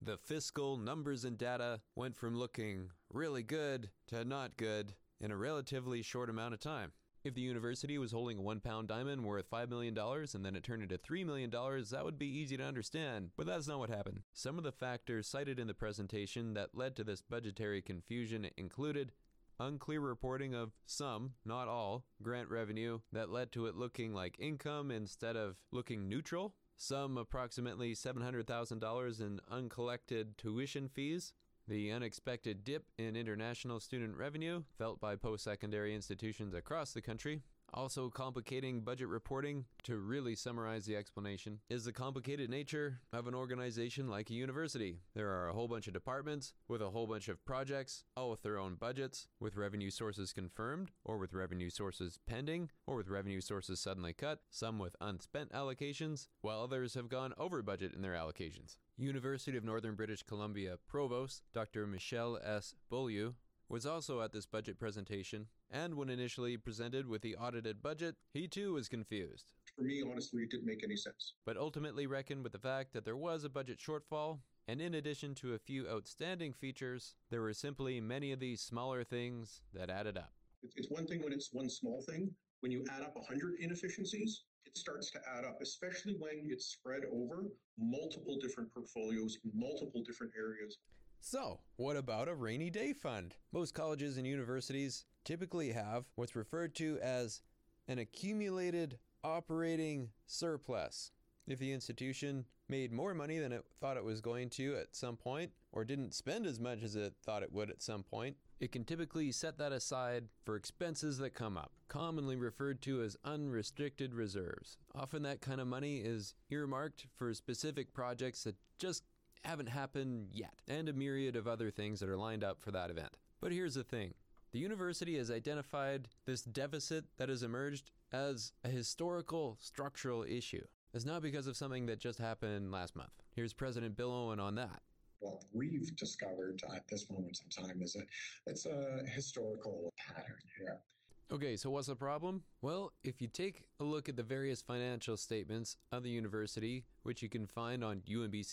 The fiscal numbers and data went from looking really good to not good in a relatively short amount of time. If the university was holding a £1 diamond worth $5 million and then it turned into $3 million, that would be easy to understand, but that's not what happened. Some of the factors cited in the presentation that led to this budgetary confusion included unclear reporting of some, not all, grant revenue that led to it looking like income instead of looking neutral, some approximately $700,000 in uncollected tuition fees, the unexpected dip in international student revenue felt by post-secondary institutions across the country. Also complicating budget reporting, to really summarize the explanation, is the complicated nature of an organization like a university. There are a whole bunch of departments with a whole bunch of projects, all with their own budgets, with revenue sources confirmed, or with revenue sources pending, or with revenue sources suddenly cut, some with unspent allocations, while others have gone over budget in their allocations. University of Northern British Columbia Provost Dr. Michel S. Beaulieu was also at this budget presentation, and when initially presented with the audited budget, he too was confused. For me, honestly, it didn't make any sense. But ultimately reckoned with the fact that there was a budget shortfall, and in addition to a few outstanding features, there were simply many of these smaller things that added up. It's one thing when it's one small thing. When you add up 100 inefficiencies, it starts to add up, especially when it's spread over multiple different portfolios, multiple different areas. So, what about a rainy day fund? Most colleges and universities typically have what's referred to as an accumulated operating surplus. If the institution made more money than it thought it was going to at some point, or didn't spend as much as it thought it would at some point, it can typically set that aside for expenses that come up, commonly referred to as unrestricted reserves. Often that kind of money is earmarked for specific projects that just haven't happened yet, and a myriad of other things that are lined up for that event. But here's the thing. The university has identified this deficit that has emerged as a historical structural issue. It's not because of something that just happened last month. Here's President Bill Owen on that. What we've discovered at this moment in time is that it's a historical pattern here. Okay, so what's the problem? Well, if you take a look at the various financial statements of the university, which you can find on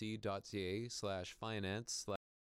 umbc.ca/finance/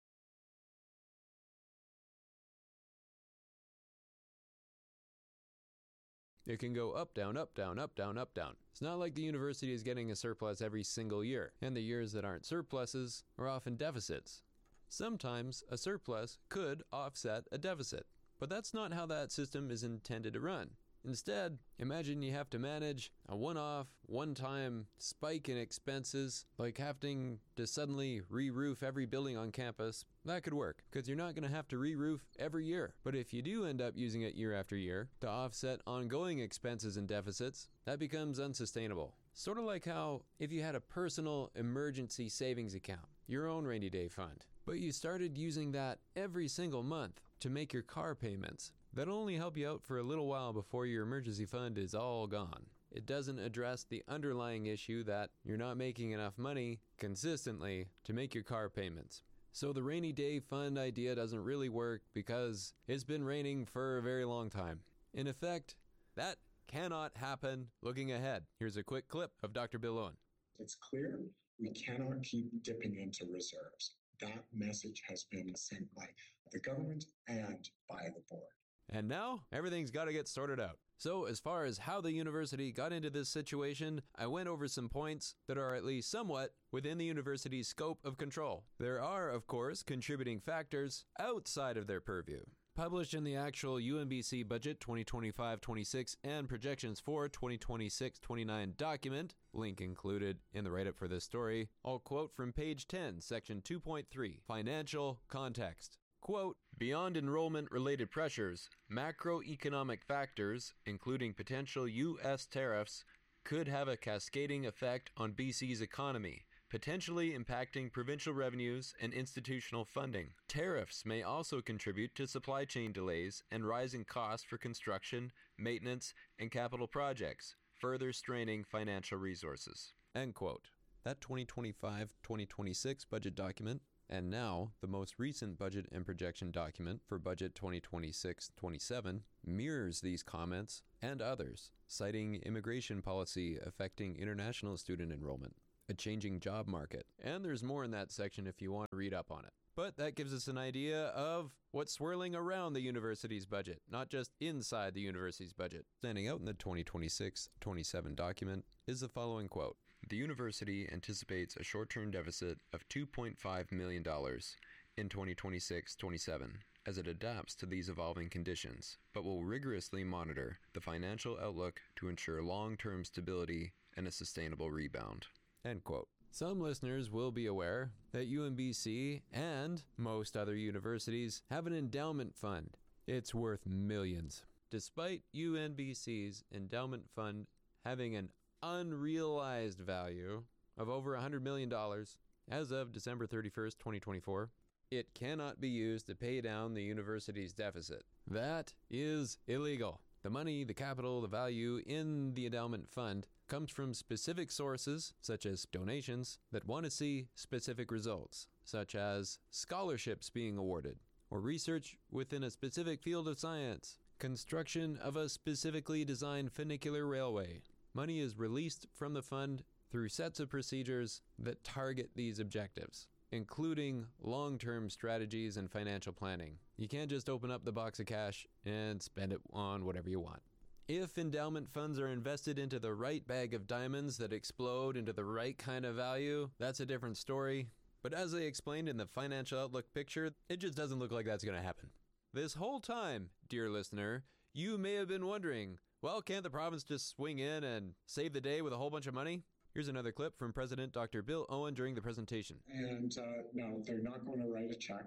it can go up, down, up, down, up, down, up, down. It's not like the university is getting a surplus every single year, and the years that aren't surpluses are often deficits. Sometimes a surplus could offset a deficit, but that's not how that system is intended to run. Instead, imagine you have to manage a one-off, one-time spike in expenses, like having to suddenly re-roof every building on campus. That could work, because you're not going to have to re-roof every year. But if you do end up using it year after year to offset ongoing expenses and deficits, that becomes unsustainable. Sort of like how if you had a personal emergency savings account, your own rainy day fund, but you started using that every single month to make your car payments, that'll only help you out for a little while before your emergency fund is all gone. It doesn't address the underlying issue that you're not making enough money consistently to make your car payments. So the rainy day fund idea doesn't really work because it's been raining for a very long time. In effect, that cannot happen looking ahead. Here's a quick clip of Dr. Bill Owen. It's clear we cannot keep dipping into reserves. That message has been sent by the government and by the board. And now, everything's got to get sorted out. So, as far as how the university got into this situation, I went over some points that are at least somewhat within the university's scope of control. There are, of course, contributing factors outside of their purview. Published in the actual UMBC Budget 2025-26 and Projections for 2026-29 document, link included in the write-up for this story, I'll quote from page 10, section 2.3, Financial Context. Quote, beyond enrollment-related pressures, macroeconomic factors, including potential U.S. tariffs, could have a cascading effect on BC's economy, potentially impacting provincial revenues and institutional funding. Tariffs may also contribute to supply chain delays and rising costs for construction, maintenance, and capital projects, further straining financial resources. End quote. That 2025-2026 budget document, and now the most recent budget and projection document for budget 2026-27, mirrors these comments and others, citing immigration policy affecting international student enrollment. a changing job market. And there's more in that section if you want to read up on it. But that gives us an idea of what's swirling around the university's budget, not just inside the university's budget. Standing out in the 2026-27 document is the following quote. The university anticipates a short-term deficit of $2.5 million in 2026-27 as it adapts to these evolving conditions, but will rigorously monitor the financial outlook to ensure long-term stability and a sustainable rebound. End quote. Some listeners will be aware that UNBC and most other universities have an endowment fund. It's worth millions. Despite UNBC's endowment fund having an unrealized value of over $100 million as of December 31st, 2024, it cannot be used to pay down the university's deficit. That is illegal. The money, the capital, the value in the endowment fund comes from specific sources, such as donations, that want to see specific results, such as scholarships being awarded, or research within a specific field of science, construction of a specifically designed funicular railway. Money is released from the fund through sets of procedures that target these objectives, including long-term strategies and financial planning. You can't just open up the box of cash and spend it on whatever you want. If endowment funds are invested into the right bag of diamonds that explode into the right kind of value, that's a different story. But as I explained in the financial outlook picture, it just doesn't look like that's going to happen. This whole time, dear listener, you may have been wondering, well, can't the province just swing in and save the day with a whole bunch of money? Here's another clip from President Dr. Bill Owen during the presentation. And no, they're not going to write a check.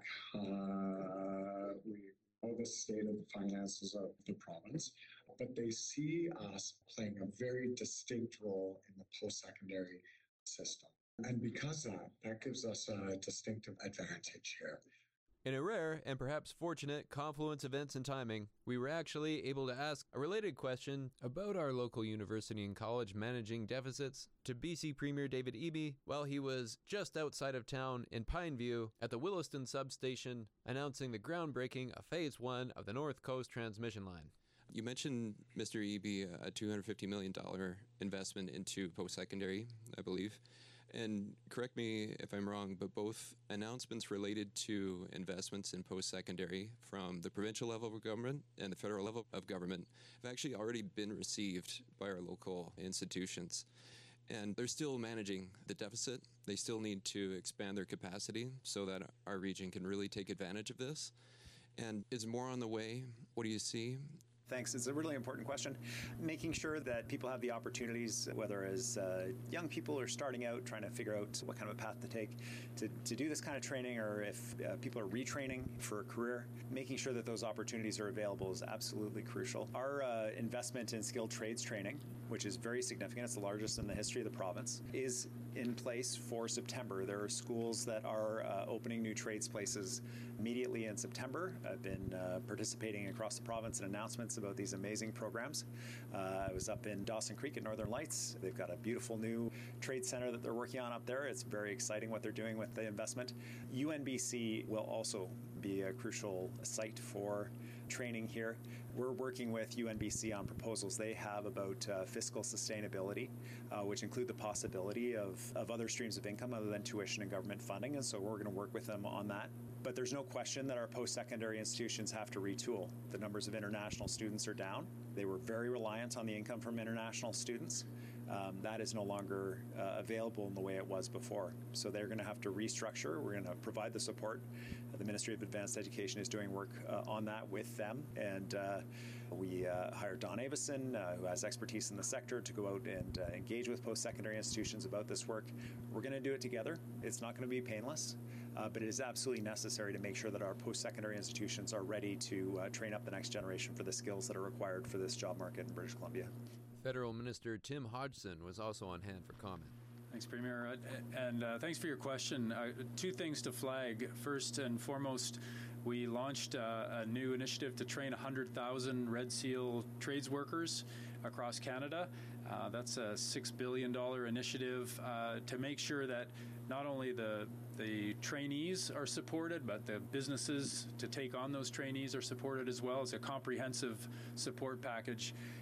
We know the state of the finances of the province, but they see us playing a very distinct role in the post-secondary system. And because of that, that gives us a distinctive advantage here. In a rare and perhaps fortunate confluence of events and timing, we were actually able to ask a related question about our local university and college managing deficits to BC Premier David Eby while he was just outside of town in Pineview at the Williston substation announcing the groundbreaking of Phase 1 of the North Coast Transmission Line. You mentioned, Mr. Eby, a $250 million investment into post-secondary, I believe. And correct me if I'm wrong, but both announcements related to investments in post-secondary from the provincial level of government and the federal level of government have actually already been received by our local institutions. And they're still managing the deficit. They still need to expand their capacity so that our region can really take advantage of this. And is more on the way? What do you see? Thanks. It's a really important question. Making sure that people have the opportunities, whether as young people are starting out, trying to figure out what kind of a path to take to do this kind of training, or if people are retraining for a career, making sure that those opportunities are available is absolutely crucial. Our investment in skilled trades training, which is very significant, it's the largest in the history of the province, is in place for September. There are schools that are opening new trades places immediately in September. I've been participating across the province in announcements about these amazing programs. I was up in Dawson Creek at Northern Lights. They've got a beautiful new trade center that they're working on up there. It's very exciting what they're doing with the investment. UNBC will also be a crucial site for training here. We're working with UNBC on proposals they have about fiscal sustainability, which include the possibility of other streams of income other than tuition and government funding, and so we're going to work with them on that. But there's no question that our post-secondary institutions have to retool. The numbers of international students are down. They were very reliant on the income from international students. That is no longer available in the way it was before. So they're going to have to restructure. We're going to provide the support. The Ministry of Advanced Education is doing work on that with them. And we hired Don Avison, who has expertise in the sector, to go out and engage with post-secondary institutions about this work. We're going to do it together. It's not going to be painless. But it is absolutely necessary to make sure that our post-secondary institutions are ready to train up the next generation for the skills that are required for this job market in British Columbia. Federal Minister Tim Hodgson was also on hand for comment. Thanks, Premier, and thanks for your question. Two things to flag. First and foremost, we launched a new initiative to train 100,000 Red Seal trades workers across Canada. That's a $6 billion initiative to make sure that not only the trainees are supported, but the businesses to take on those trainees are supported as well. As a comprehensive support package.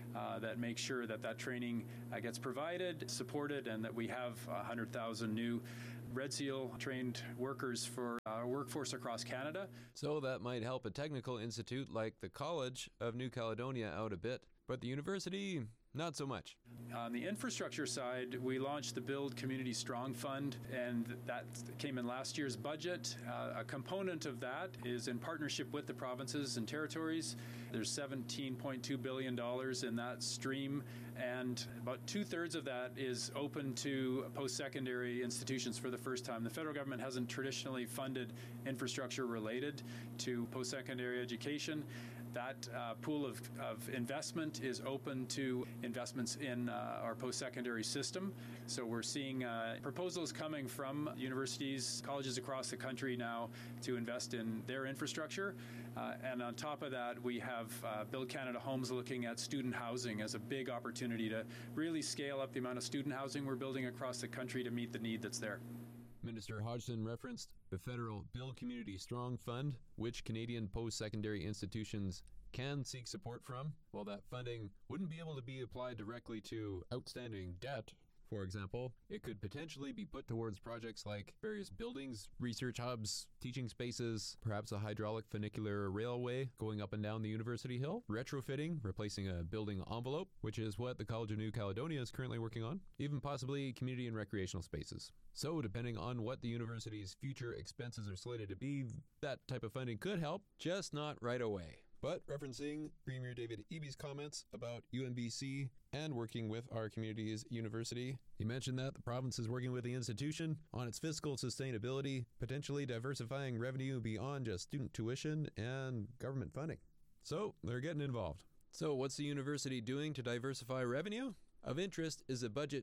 that make sure that that training gets provided, supported, and that we have 100,000 new Red Seal trained workers for our workforce across Canada. So that might help a technical institute like the College of New Caledonia out a bit, but the university, not so much. On the infrastructure side, we launched the Build Community Strong Fund, and that came in last year's budget. A component of that is in partnership with the provinces and territories. There's $17.2 billion in that stream, and about 2/3 of that is open to post-secondary institutions for the first time. The federal government hasn't traditionally funded infrastructure related to post-secondary education. That pool of investment is open to investments in our post-secondary system. So we're seeing proposals coming from universities, colleges across the country now to invest in their infrastructure. And on top of that, we have Build Canada Homes looking at student housing as a big opportunity to really scale up the amount of student housing we're building across the country to meet the need that's there. Minister Hodgson referenced the federal Build Community Strong Fund, which Canadian post-secondary institutions can seek support from. While that funding wouldn't be able to be applied directly to outstanding debt, for example, it could potentially be put towards projects like various buildings, research hubs, teaching spaces, perhaps a hydraulic funicular railway going up and down the University Hill, retrofitting, replacing a building envelope, which is what the College of New Caledonia is currently working on, even possibly community and recreational spaces. So, depending on what the university's future expenses are slated to be, that type of funding could help, just not right away. But referencing Premier David Eby's comments about UNBC and working with our community's university, he mentioned that the province is working with the institution on its fiscal sustainability, potentially diversifying revenue beyond just student tuition and government funding. So they're getting involved. So what's the university doing to diversify revenue? Of interest is a Budget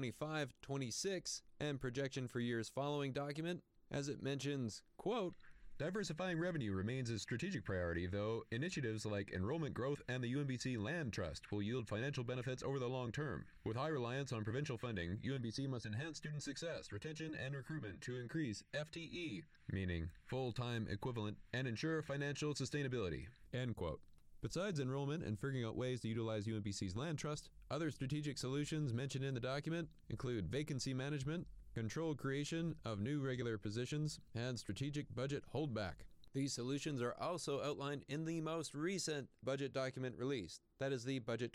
2025-26 and projection for years following document, as it mentions, quote, diversifying revenue remains a strategic priority, though initiatives like enrollment growth and the UNBC Land Trust will yield financial benefits over the long term. With high reliance on provincial funding, UNBC must enhance student success, retention, and recruitment to increase FTE, meaning full-time equivalent, and ensure financial sustainability. End quote. Besides enrollment and figuring out ways to utilize UNBC's Land Trust, other strategic solutions mentioned in the document include vacancy management, controlled creation of new regular positions, and strategic budget holdback. These solutions are also outlined in the most recent budget document released. That is the Budget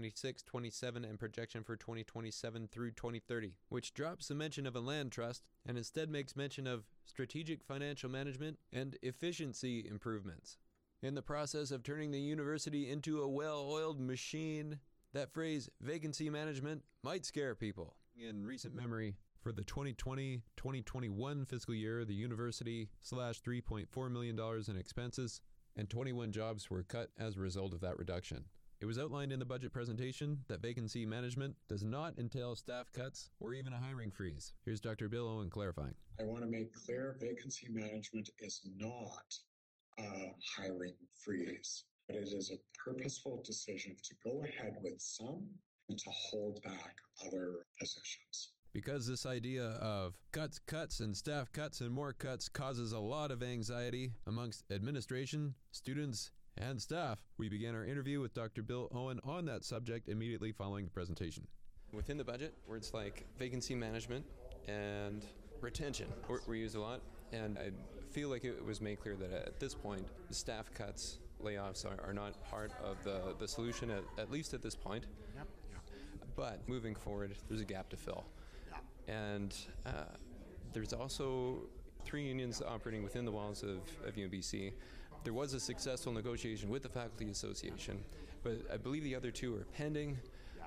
2026-27 and projection for 2027 through 2030, which drops the mention of a land trust and instead makes mention of strategic financial management and efficiency improvements. In the process of turning the university into a well-oiled machine, that phrase, vacancy management, might scare people. In recent memory, for the 2020-2021 fiscal year, the university slashed $3.4 million in expenses, and 21 jobs were cut as a result of that reduction. It was outlined in the budget presentation that vacancy management does not entail staff cuts or even a hiring freeze. Here's Dr. Bill Owen clarifying. I want to make clear vacancy management is not a hiring freeze, but it is a purposeful decision to go ahead with some and to hold back other positions. Because this idea of cuts, and staff cuts and more cuts causes a lot of anxiety amongst administration, students, and staff, we began our interview with Dr. Bill Owen on that subject immediately following the presentation. Within the budget, words like vacancy management and retention were used a lot, and I feel like it was made clear that at this point, staff cuts, layoffs are not part of the solution, at least at this point. Yep. But moving forward, there's a gap to fill. And there's also 3 unions operating within the walls of UNBC. There was a successful negotiation with the Faculty Association, but I believe the other 2 are pending.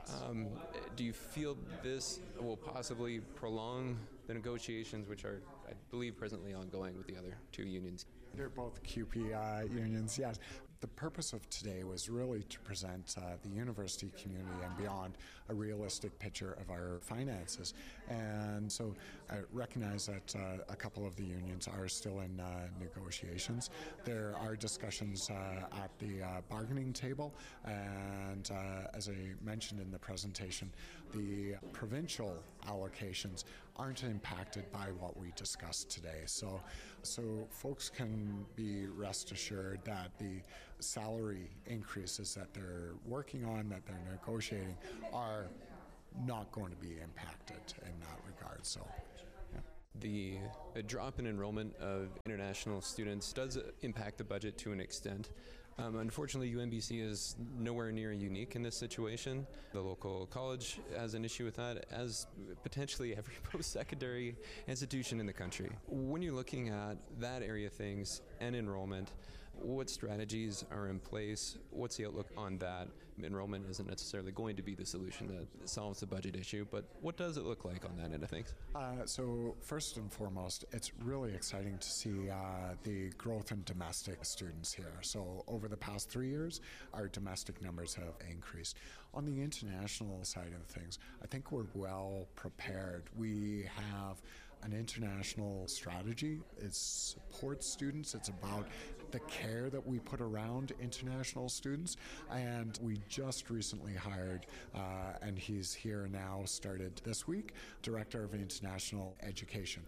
Do you feel this will possibly prolong the negotiations, which are, I believe, presently ongoing with the other 2 unions? They're both QP unions, yes. The purpose of today was really to present the university community and beyond a realistic picture of our finances. And so I recognize that a couple of the unions are still in negotiations. There are discussions at the bargaining table, and as I mentioned in the presentation, the provincial allocations aren't impacted by what we discussed today. So folks can be rest assured that the salary increases that they're working on, that they're negotiating, are not going to be impacted in that regard. So, yeah. The drop in enrollment of international students does impact the budget to an extent. Unfortunately, UNBC is nowhere near unique in this situation. The local college has an issue with that, as potentially every post-secondary institution in the country. When you're looking at that area of things and enrollment, what strategies are in place? What's the outlook on that? Enrollment isn't necessarily going to be the solution that solves the budget issue, but what does it look like on that end of things? So first and foremost, it's really exciting to see the growth in domestic students here. So over the past 3 years, our domestic numbers have increased. On the international side of things, I think we're well prepared. We have an international strategy. It supports students. It's about the care that we put around international students. And we just recently hired, and he's here now, started this week, Director of International Education.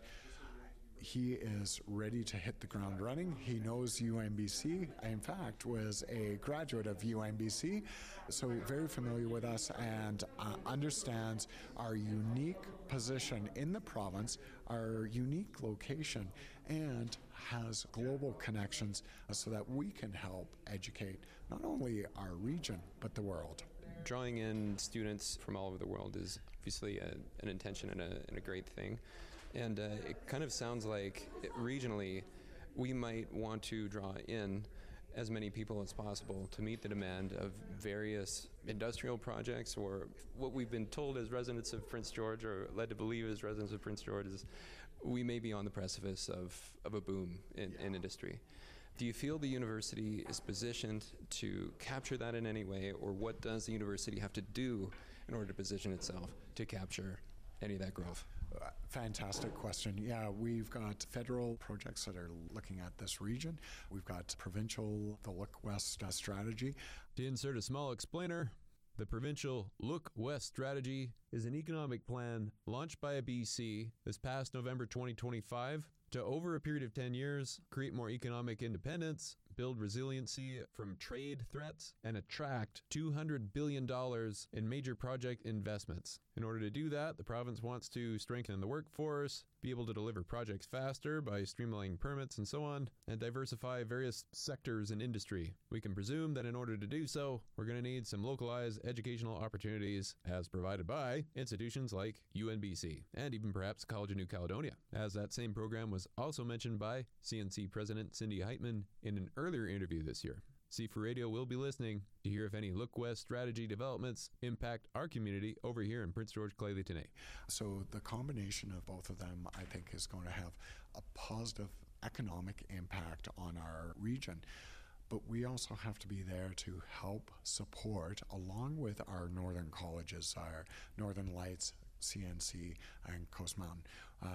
He is ready to hit the ground running. He knows UNBC. In fact, was a graduate of UNBC, so very familiar with us and understands our unique position in the province, our unique location, and has global connections so that we can help educate not only our region, but the world. Drawing in students from all over the world is obviously an intention and a great thing. And it kind of sounds like regionally we might want to draw in as many people as possible to meet the demand of various industrial projects, or what we've been told as residents of Prince George, or led to believe as residents of Prince George, is we may be on the precipice of a boom in industry. Do you feel the university is positioned to capture that in any way, or what does the university have to do in order to position itself to capture any of that growth? Fantastic question. Yeah, we've got federal projects that are looking at this region. We've got provincial, the Look West strategy. To insert a small explainer, the provincial Look West strategy is an economic plan launched by a BC this past November 2025 to, over a period of 10 years, create more economic independence, build resiliency from trade threats, and attract $200 billion in major project investments. In order to do that, the province wants to strengthen the workforce, be able to deliver projects faster by streamlining permits and so on, and diversify various sectors in industry. We can presume that in order to do so, we're going to need some localized educational opportunities as provided by institutions like UNBC, and even perhaps College of New Caledonia, as that same program was also mentioned by CNC President Cindy Heitman in an earlier interview this year. C4 Radio will be listening to hear if any Look West strategy developments impact our community over here in Prince George Clay-Leetonais. So the combination of both of them, I think, is going to have a positive economic impact on our region. But we also have to be there to help support, along with our northern colleges, our Northern Lights, CNC, and Coast Mountain,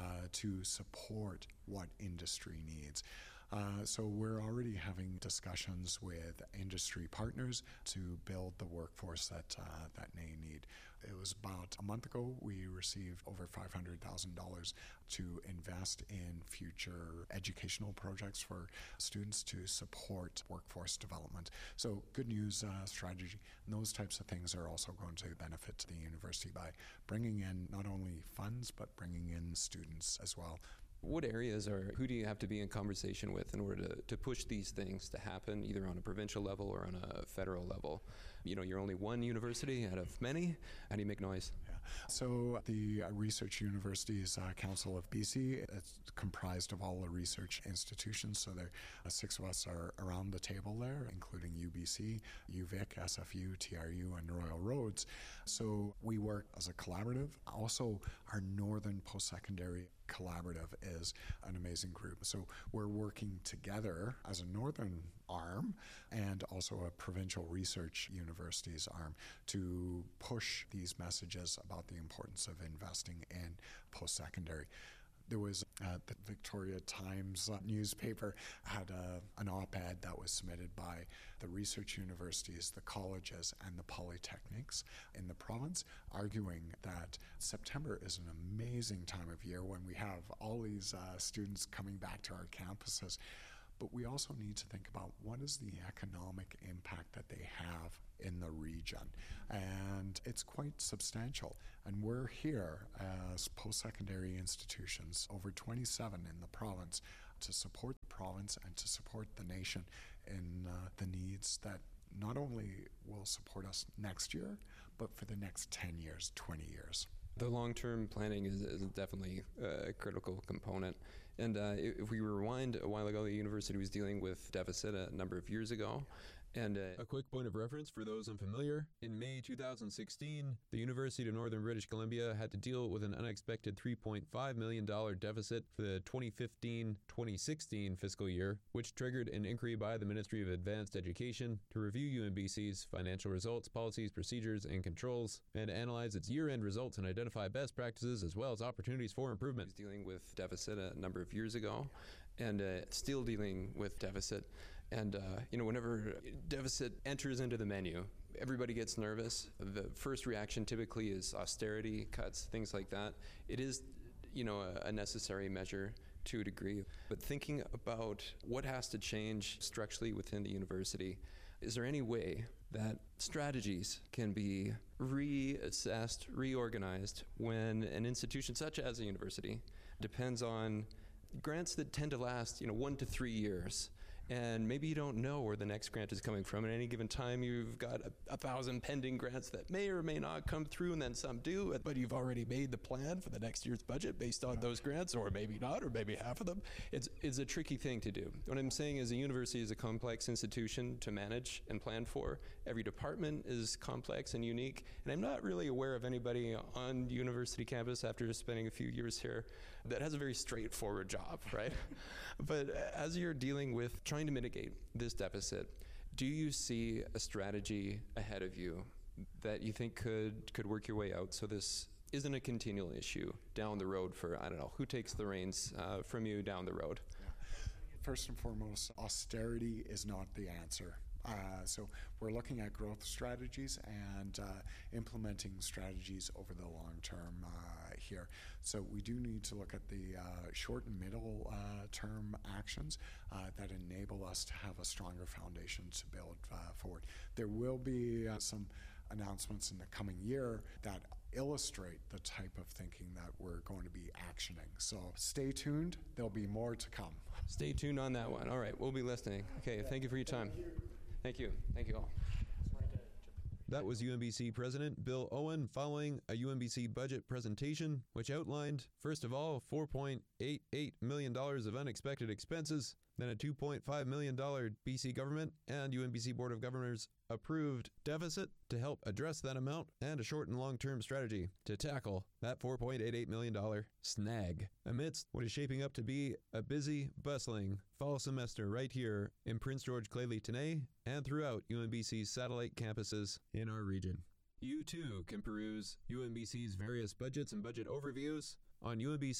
to support what industry needs. So we're already having discussions with industry partners to build the workforce that they need. It was about a month ago we received over $500,000 to invest in future educational projects for students to support workforce development. So good news strategy. And those types of things are also going to benefit the university by bringing in not only funds but bringing in students as well. What areas who do you have to be in conversation with in order to push these things to happen, either on a provincial level or on a federal level? You know, you're only one university out of many. How do you make noise? Yeah. So the Research Universities Council of BC, it's comprised of all the research institutions. So there, 6 of us are around the table there, including UBC, UVic, SFU, TRU, and Royal Roads. So we work as a collaborative. Also, our Northern Post-Secondary Collaborative is an amazing group. So we're working together as a northern arm and also a provincial research universities arm to push these messages about the importance of investing in post-secondary. There was the Victoria Times newspaper had an op-ed that was submitted by the research universities, the colleges, and the polytechnics in the province, arguing that September is an amazing time of year when we have all these students coming back to our campuses. but we also need to think about what is the economic impact that they have in the region. And it's quite substantial. And we're here as post-secondary institutions, over 27 in the province, to support the province and to support the nation in the needs that not only will support us next year, but for the next 10 years, 20 years. The long-term planning is definitely a critical component. And if we rewind a while ago, the university was dealing with deficit a number of years ago. And a quick point of reference for those unfamiliar, in May 2016, the University of Northern British Columbia had to deal with an unexpected $3.5 million deficit for the 2015-2016 fiscal year, which triggered an inquiry by the Ministry of Advanced Education to review UNBC's financial results, policies, procedures, and controls, and analyze its year-end results and identify best practices as well as opportunities for improvement. Was dealing with deficit a number of years ago, and still dealing with deficit. And, whenever deficit enters into the menu, everybody gets nervous. The first reaction typically is austerity, cuts, things like that. It is, a necessary measure to a degree. But thinking about what has to change structurally within the university, is there any way that strategies can be reassessed, reorganized when an institution such as a university depends on grants that tend to last, 1 to 3 years? And maybe you don't know where the next grant is coming from. At any given time, you've got 1,000 pending grants that may or may not come through, and then some do, but you've already made the plan for the next year's budget based on those grants, or maybe not, or maybe half of them. It's a tricky thing to do. What I'm saying is a university is a complex institution to manage and plan for. Every department is complex and unique, and I'm not really aware of anybody on the university campus after spending a few years here that has a very straightforward job, right? But as you're dealing with trying to mitigate this deficit, do you see a strategy ahead of you that you think could work your way out so this isn't a continual issue down the road for, I don't know, who takes the reins from you down the road? First and foremost, austerity is not the answer. So we're looking at growth strategies and implementing strategies over the long term here. So we do need to look at the short and middle term actions that enable us to have a stronger foundation to build forward. There will be some announcements in the coming year that illustrate the type of thinking that we're going to be actioning. So stay tuned. There'll be more to come. Stay tuned on that one. All right, we'll be listening. Okay, thank you for your time. Thank you. Thank you all. That was UNBC President Bill Owen following a UNBC budget presentation, which outlined, first of all, $4.88 million of unexpected expenses, then a $2.5 million BC government and UNBC Board of Governors approved deficit to help address that amount, and a short and long-term strategy to tackle that $4.88 million snag amidst what is shaping up to be a busy, bustling fall semester right here in Prince George Clay-Tenay and throughout UNBC's satellite campuses in our region. You too can peruse UNBC's various budgets and budget overviews on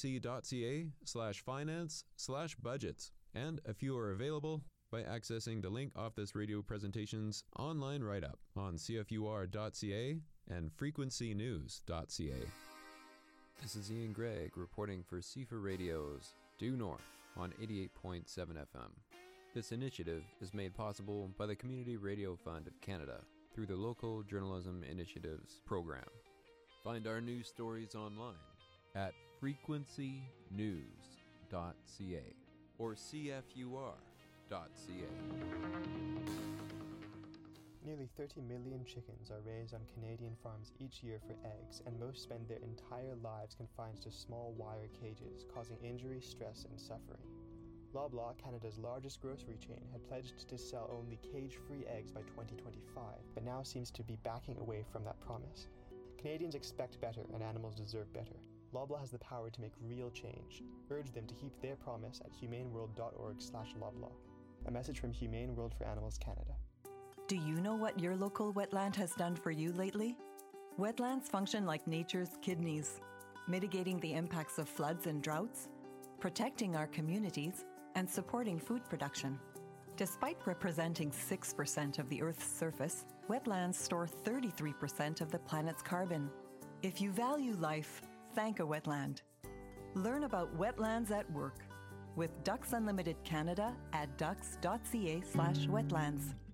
unbc.ca/finance/budgets, and a few are available by accessing the link off this radio presentation's online write-up on cfur.ca and frequencynews.ca. This is Ian Gregg reporting for CFUR Radio's Due North on 88.7 FM. This initiative is made possible by the Community Radio Fund of Canada through the Local Journalism Initiatives program. Find our news stories online at frequencynews.ca or cfur.ca. Nearly 30 million chickens are raised on Canadian farms each year for eggs, and most spend their entire lives confined to small wire cages, causing injury, stress, and suffering. Loblaw, Canada's largest grocery chain, had pledged to sell only cage-free eggs by 2025, but now seems to be backing away from that promise. Canadians expect better, and animals deserve better. Loblaw has the power to make real change. Urge them to keep their promise at humaneworld.org/Loblaw. A message from Humane World for Animals Canada. Do you know what your local wetland has done for you lately? Wetlands function like nature's kidneys, mitigating the impacts of floods and droughts, protecting our communities, and supporting food production. Despite representing 6% of the Earth's surface, wetlands store 33% of the planet's carbon. If you value life, thank a wetland. Learn about wetlands at work with Ducks Unlimited Canada at ducks.ca/wetlands.